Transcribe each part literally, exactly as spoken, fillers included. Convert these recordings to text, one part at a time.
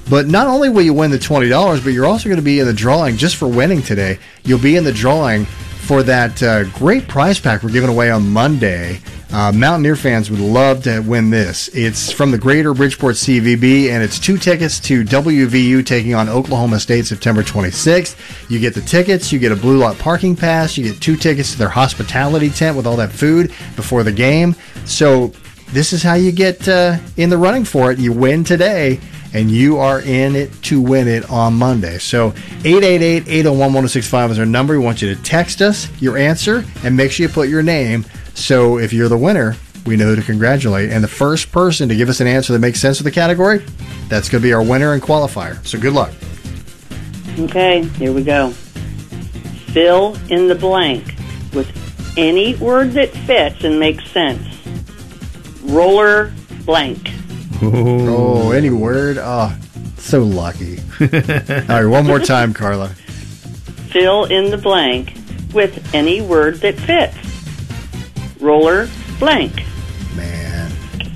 But not only will you win the twenty dollars, but you're also going to be in the drawing just for winning today. You'll be in the drawing for that uh, great prize pack we're giving away on Monday. Uh, Mountaineer fans would love to win this. It's from the Greater Bridgeport C V B, and it's two tickets to W V U taking on Oklahoma State September twenty-sixth. You get the tickets, you get a Blue Lot parking pass, you get two tickets to their hospitality tent with all that food before the game. So this is how you get uh, in the running for it. You win today, and you are in it to win it on Monday. So eight eight eight, eight oh one, one oh six five is our number. We want you to text us your answer, and make sure you put your name. So if you're the winner, we know who to congratulate. And the first person to give us an answer that makes sense for the category, that's going to be our winner and qualifier. So good luck. Okay, here we go. Fill in the blank with any word that fits and makes sense. Roller blank. Oh, any word? Oh, so lucky. All right, one more time, Carla. Fill in the blank with any word that fits. Roller blank. Man.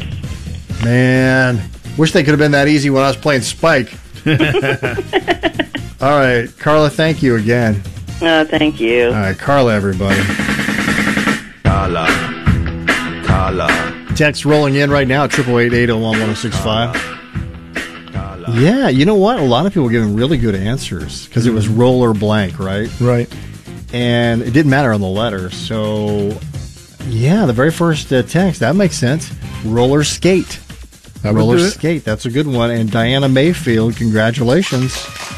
Man. Wish they could have been that easy when I was playing Spike. All right, Carla, thank you again. Oh, thank you. All right, Carla, everybody. Carla. Carla. Text rolling in right now, triple eight eight oh one one oh six five. Yeah, you know what? A lot of people giving really good answers because it was roller blank, right? Right. And it didn't matter on the letter. So, yeah, the very first uh, text, that makes sense. Roller skate. That roller skate, that's a good one. And Diana Mayfield, congratulations.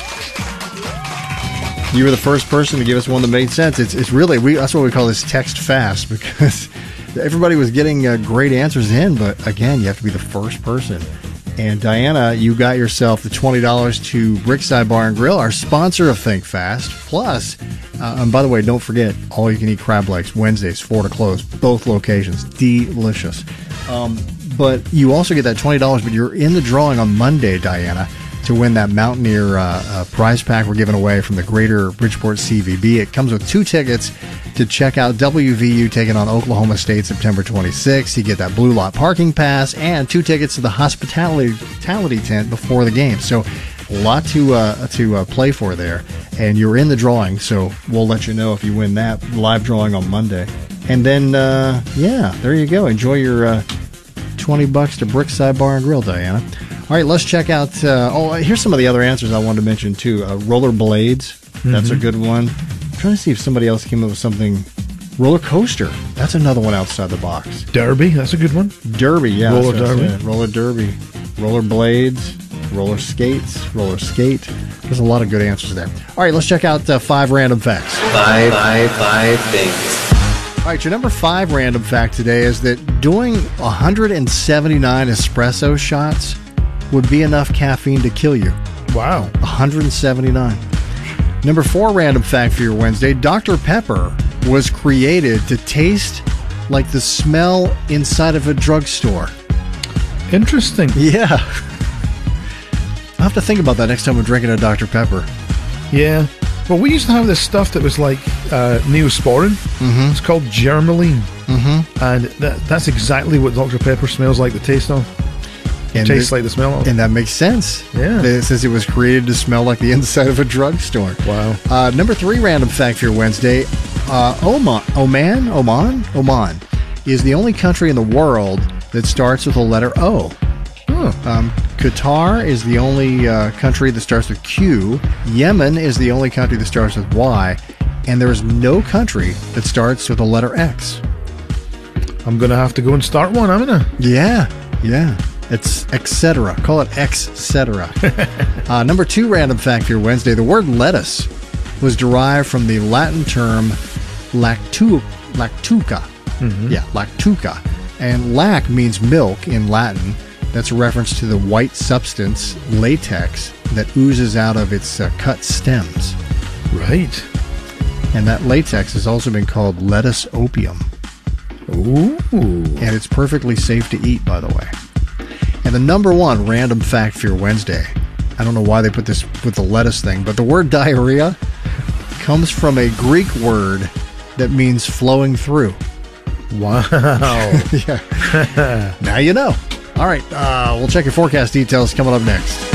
You were the first person to give us one that made sense. It's it's really, we that's what we call this text fast because everybody was getting uh, great answers in, but again, you have to be the first person. And Diana, you got yourself the twenty dollars to Brickside Bar and Grill, our sponsor of Think Fast. Plus, uh, and by the way, don't forget, all you can eat crab legs, Wednesdays, four to close, both locations. Delicious. Um, but you also get that twenty dollars, but you're in the drawing on Monday, Diana, to win that Mountaineer uh, uh, prize pack we're giving away from the Greater Bridgeport C V B. It comes with two tickets to check out W V U taking on Oklahoma State September twenty-sixth. You get that Blue Lot parking pass and two tickets to the hospitality, hospitality tent before the game. So a lot to uh, to uh, play for there. And you're in the drawing, so we'll let you know if you win that live drawing on Monday. And then, uh, yeah, there you go. Enjoy your uh, twenty bucks to Brickside Bar and Grill, Diana. All right, let's check out. Uh, oh, here's some of the other answers I wanted to mention too. Uh, roller blades, that's mm-hmm. a good one. I'm trying to see if somebody else came up with something. Roller coaster, that's another one outside the box. Derby, that's a good one. Derby, yeah. Roller derby. Roller derby. Roller blades, roller skates, roller skate. There's a lot of good answers there. All right, let's check out uh, five random facts. Five, five, five things. All right, your number five random fact today is that doing one hundred seventy-nine espresso shots would be enough caffeine to kill you. Wow. one hundred seventy-nine. Number four random fact for your Wednesday, Doctor Pepper was created to taste like the smell inside of a drugstore. Interesting. Yeah. I'll have to think about that next time we're drinking a Doctor Pepper. Yeah. Well, we used to have this stuff that was like uh, Neosporin. Mm-hmm. It's called Germaline. Mm-hmm. And that, that's exactly what Doctor Pepper smells like the taste of. It and tastes the, like the smell of. And that makes sense. Yeah. Since it was created to smell like the inside of a drugstore. Wow. Uh, number three random fact for your Wednesday. Uh, Oman, Oman, Oman, Oman is the only country in the world that starts with the letter O. Oh. Um, Qatar is the only uh, country that starts with Q. Yemen is the only country that starts with Y. And there is no country that starts with the letter X. I'm going to have to go and start one, haven't I? Yeah, yeah. It's et cetera. Call it X cetera. uh, number two random fact for your Wednesday. The word lettuce was derived from the Latin term lactu, lactuca. Mm-hmm. Yeah, lactuca. And lac means milk in Latin. That's a reference to the white substance, latex, that oozes out of its uh, cut stems. Right. And that latex has also been called lettuce opium. Ooh. And it's perfectly safe to eat, by the way. And the number one random fact for your Wednesday, I don't know why they put this with the lettuce thing, but the word diarrhea comes from a Greek word that means flowing through. Wow. Yeah. Now you know. All right, uh, we'll check your forecast details coming up next.